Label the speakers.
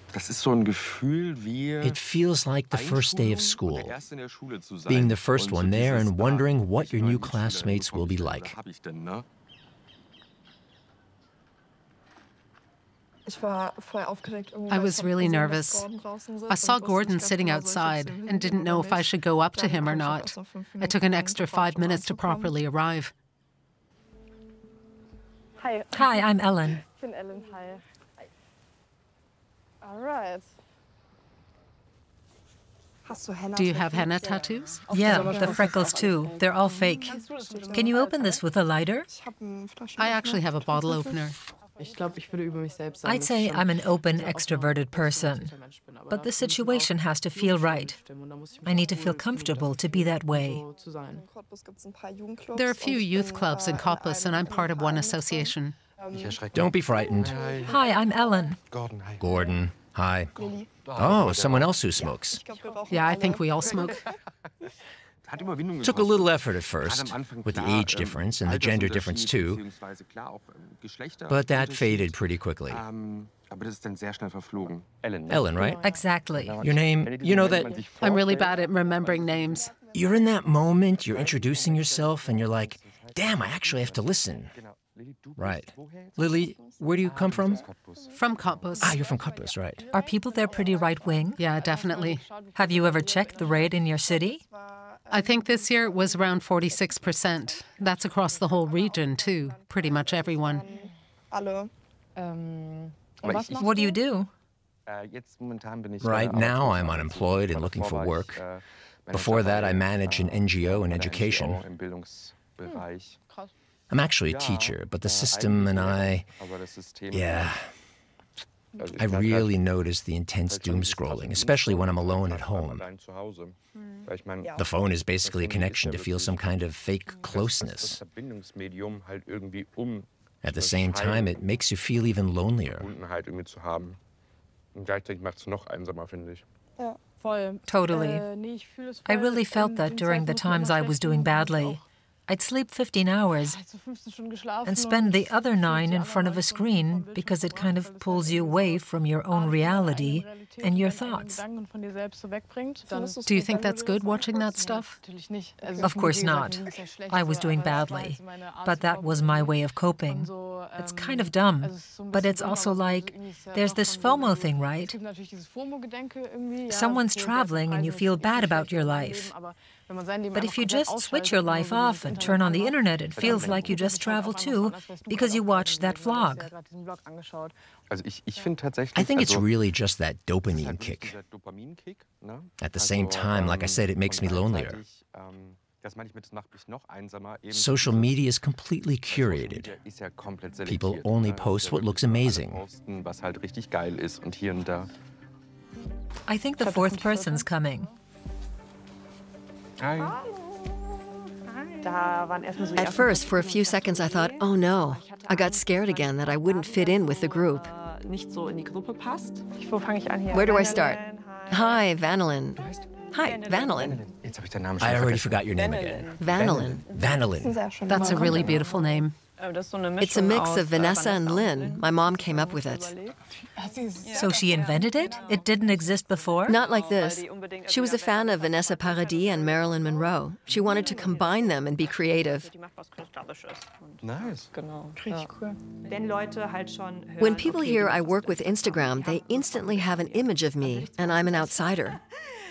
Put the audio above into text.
Speaker 1: Das ist so ein Gefühl wie
Speaker 2: It feels like the first day of
Speaker 1: Einschulung und
Speaker 2: school,
Speaker 1: der Erste in der Schule zu sein.
Speaker 2: being the first
Speaker 1: Und so
Speaker 2: one there
Speaker 1: dieses,
Speaker 2: and wondering
Speaker 1: muss
Speaker 2: what
Speaker 1: ich
Speaker 2: your
Speaker 1: neue
Speaker 2: new
Speaker 1: Mitschüler,
Speaker 2: classmates will be
Speaker 1: Mitbewohner
Speaker 2: like.
Speaker 1: habe ich denn, ne?
Speaker 3: I was really nervous. I saw Gordon sitting outside and didn't know if I should go up to him or not. I took an extra 5 minutes to properly arrive.
Speaker 4: Hi.
Speaker 5: Hi, I'm Ellen.
Speaker 4: Ich bin Ellen. Hi. All right.
Speaker 3: Do you have henna tattoos?
Speaker 5: Yeah, the freckles too. They're all fake. Can you open this with a lighter?
Speaker 3: I actually have a bottle opener.
Speaker 5: I'd say I'm an open, extroverted person. But the situation has to feel right. I need to feel comfortable to be that way.
Speaker 3: There are a few youth clubs in Cottbus, and I'm part of one association.
Speaker 2: Don't be frightened.
Speaker 5: Hi, I'm Ellen.
Speaker 2: Gordon, hi. Oh, someone else who smokes.
Speaker 3: Yeah, I think we all smoke.
Speaker 2: Took a little effort at first, with the age difference and the gender difference too, but that faded pretty quickly. Ellen, right?
Speaker 5: Exactly.
Speaker 2: Your name, you know that
Speaker 3: I'm really bad at remembering names.
Speaker 2: you're in that moment, you're introducing yourself, and you're like, damn, I actually have to listen. Right. Lily, where do you come from?
Speaker 3: From Cottbus.
Speaker 2: Ah, you're from Cottbus, right.
Speaker 5: Are people there pretty right-wing?
Speaker 3: Yeah, definitely.
Speaker 5: Have you ever checked the rate in your city?
Speaker 3: I think this year it was around 46%. That's across the whole region, too. Pretty much everyone.
Speaker 5: What do you do?
Speaker 2: Right now, I'm unemployed and looking for work. Before that, I managed an NGO in education. I'm actually a teacher, but the system and I really notice the intense doom scrolling, especially when I'm alone at home. The phone is basically a connection to feel some kind of fake closeness. At the same time, it makes you feel even lonelier.
Speaker 5: Totally. I really felt that during the times I was doing badly. I'd sleep 15 hours and spend the other 9 in front of a screen because it kind of pulls you away from your own reality and your thoughts.
Speaker 3: Do you think that's good, watching that stuff?
Speaker 5: Of course not. I was doing badly, but that was my way of coping. It's kind of dumb, but it's also like there's this FOMO thing, right? Someone's traveling and you feel bad about your life. But if you just switch your life off and turn on the internet, it feels like you just travel too because you watched that vlog.
Speaker 2: I think it's really just that dopamine kick. At the same time, like I said, it makes me lonelier. Social media is completely curated. People only post what looks amazing.
Speaker 5: I think the fourth person's coming.
Speaker 6: At first, for a few seconds, I thought, oh no, I got scared again that I wouldn't fit in with the group. Where do I start? Hi, Vanillin. Hi, Vanillin.
Speaker 2: I already forgot your name again.
Speaker 6: Vanillin.
Speaker 2: Vanillin.
Speaker 3: That's a really beautiful name.
Speaker 6: It's a mix of Vanessa and Lynn. My mom came up with it.
Speaker 5: So she invented it? It didn't exist before?
Speaker 6: Not like this. She was a fan of Vanessa Paradis and Marilyn Monroe. She wanted to combine them and be creative.
Speaker 1: Nice.
Speaker 6: When people hear I work with Instagram, they instantly have an image of me, and I'm an outsider.